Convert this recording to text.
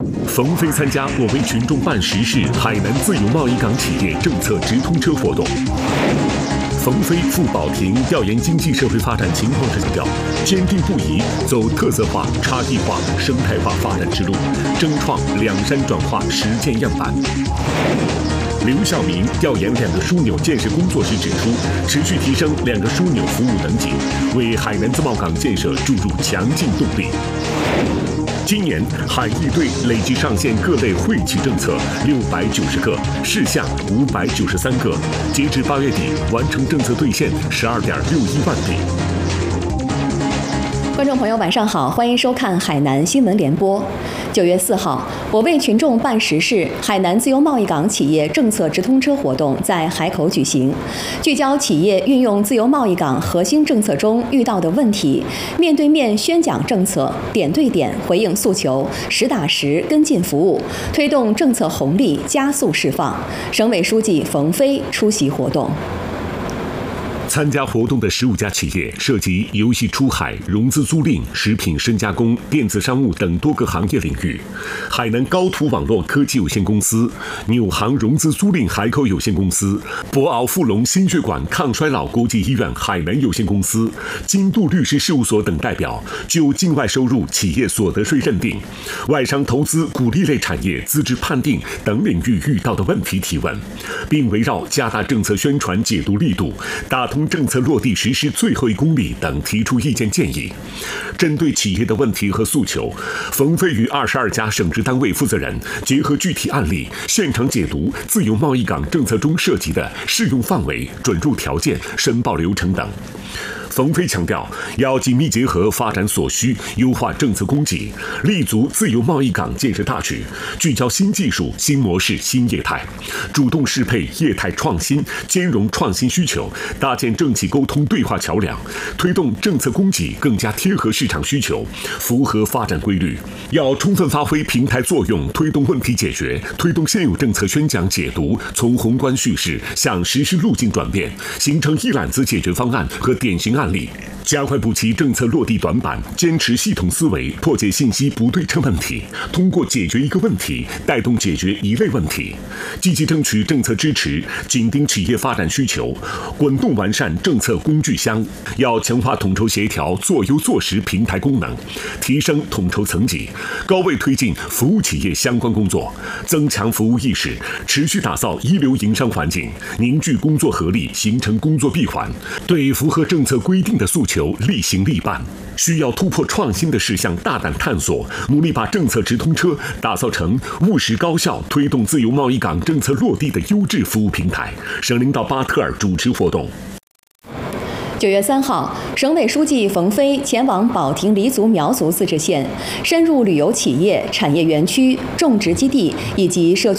冯飞参加我为群众办实事海南自由贸易港企业政策直通车活动。冯飞赴保亭调研经济社会发展情况时强调，坚定不移走特色化、差异化、生态化发展之路，争创两山转化实践样板。刘晓明调研两个枢纽建设工作时指出，持续提升两个枢纽服务等级，为海南自贸港建设注入强劲动力。今年海易队累计上线各类惠企政策690个，事项593个，截至8月底完成政策兑现12.61万笔。 观众朋友，晚上好，欢迎收看海南新闻联播。9月4号，我为群众办实事海南自由贸易港企业政策直通车活动在海口举行，聚焦企业运用自由贸易港核心政策中遇到的问题，面对面宣讲政策，点对点回应诉求，实打实跟进服务，推动政策红利加速释放。省委书记冯飞出席活动。 参加活动的15家企业涉及游戏出海、融资租赁、食品深加工、电子商务等多个行业领域。海南高途网络科技有限公司、纽航融资租赁海口有限公司、博鳌富隆心血管抗衰老国际医院海南有限公司、金度律师事务所等代表就境外收入企业所得税认定、外商投资鼓励类产业资质判定等领域遇到的问题提问，并围绕加大政策宣传解读力度、打通政策落地实施最后1公里等提出意见建议。针对企业的问题和诉求，冯飞与22家省直单位负责人结合具体案例，现场解读自由贸易港政策中涉及的适用范围、准入条件、申报流程等。冯飞强调，要紧密结合发展所需，优化政策供给，立足自由贸易港建设大局，聚焦新技术、新模式、新业态，主动适配业态创新，兼容创新需求，搭建政企沟通对话桥梁，推动政策供给更加贴合市场需求，符合发展规律。要充分发挥平台作用，推动问题解决，推动现有政策宣讲解读从宏观叙事向实施路径转变，形成一揽子解决方案和典型案例，加快补齐政策落地短板，坚持系统思维，破解信息不对称问题，通过解决一个问题，带动解决一类问题，积极争取政策支持，紧盯企业发展需求，滚动完善政策工具箱。要强化统筹协调、做优做实平台功能，提升统筹层级，高位推进服务企业相关工作，增强服务意识，持续打造一流营商环境，凝聚工作合力，形成工作闭环，对符合政策规定的诉求力行力办。需要突破创新的事项大胆探索，努力把政策直通车打造成务实高效推动自由贸易港政策落地的优质服务平台。省领导巴特尔主持活动。 9月3号，省委书记冯飞前往保亭黎族苗族自治县，深入旅游企业、产业园区、种植基地以及社区